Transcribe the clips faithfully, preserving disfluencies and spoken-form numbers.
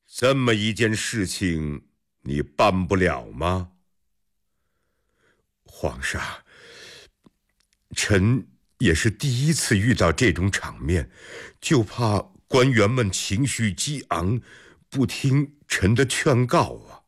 这么一件事情，你办不了吗？ 皇上，臣也是第一次遇到这种场面，就怕官员们情绪激昂，不听臣的劝告啊。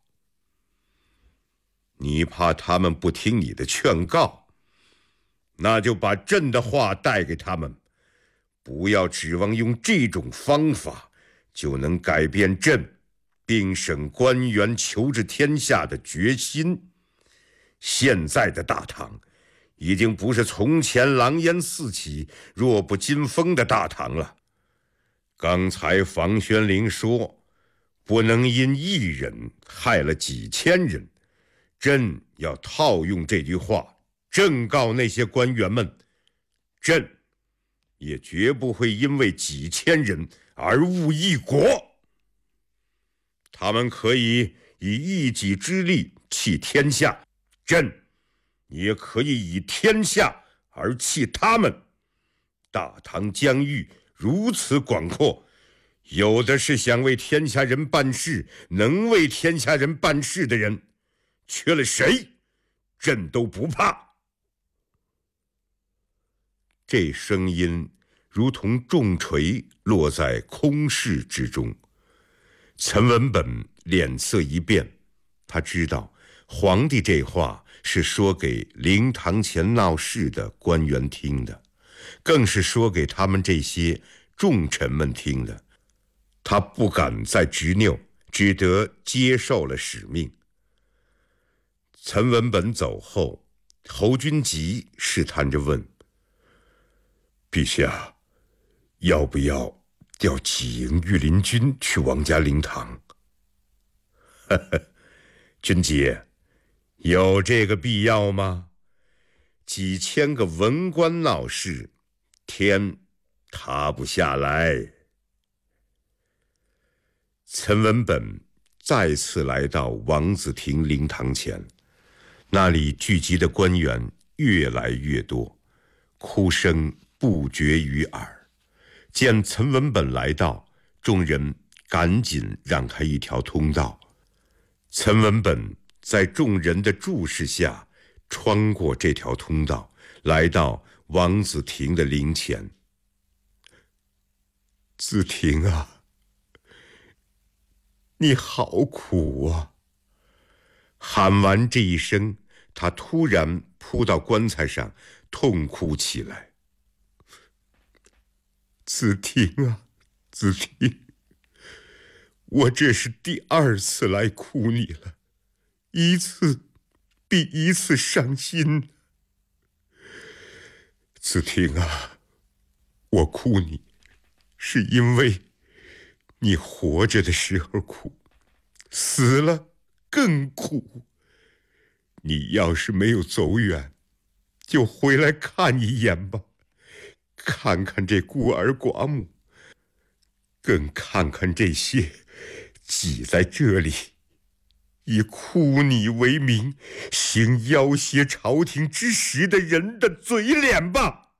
你怕他们不听你的劝告，那就把朕的话带给他们，不要指望用这种方法就能改变朕并省官员求治天下的决心。现在的大唐已经不是从前狼烟四起弱不禁风的大唐了。刚才房玄龄说不能因一人害了几千人，朕要套用这句话正告那些官员们，朕也绝不会因为几千人而误一国。他们可以以一己之力弃天下，朕也可以以天下而弃他们。大唐疆域如此广阔，有的是想为天下人办事，能为天下人办事的人，缺了谁，朕都不怕。这声音如同重锤落在空室之中。陈文本脸色一变，他知道皇帝这话是说给灵堂前闹事的官员听的，更是说给他们这些重臣们听的。他不敢再执拗，只得接受了使命。陈文本走后，侯君集试探着问： 陛下，要不要调几营御林军去王家灵堂？ 呵呵，君集，有这个必要吗？几千个文官闹事，天塌不下来。陈文本再次来到王子亭灵堂前，那里聚集的官员越来越多，哭声不绝于耳。见陈文本来到，众人赶紧让开一条通道。陈文本在众人的注视下穿过这条通道，来到王子亭的灵前。 子亭啊，你好苦啊！ 喊完这一声，他突然扑到棺材上痛哭起来。 子亭啊，子亭，我这是第二次来哭你了，一次比一次伤心。子亭啊，我哭你是因为你活着的时候苦，死了更苦。你要是没有走远，就回来看一眼吧，看看这孤儿寡母，更看看这些挤在这里以哭你为名行要挟朝廷之实的人的嘴脸吧。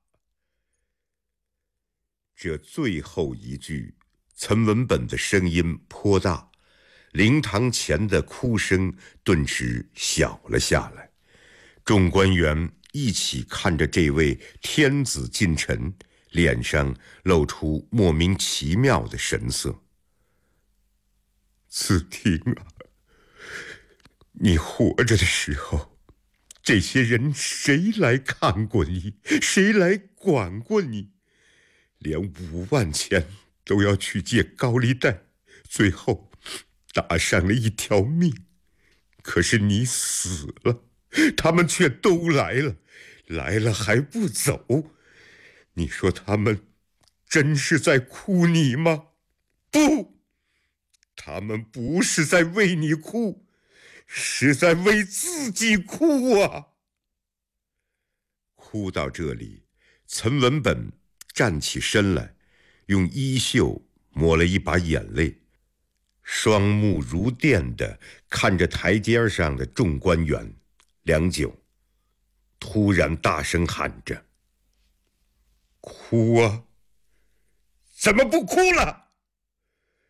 这最后一句，陈文本的声音颇大，灵堂前的哭声顿时小了下来。众官员一起看着这位天子近臣，脸上露出莫名其妙的神色。 子亭啊，你活着的时候，这些人谁来看过你，谁来管过你？连五万钱都要去借高利贷，最后搭上了一条命。可是你死了，他们却都来了，来了还不走。你说他们真是在哭你吗？不，他们不是在为你哭，是在为自己哭啊！ 哭到这里，陈文本站起身来，用衣袖抹了一把眼泪，双目如电地看着台阶上的众官员，良久，突然大声喊着： 哭啊！ 怎么不哭了？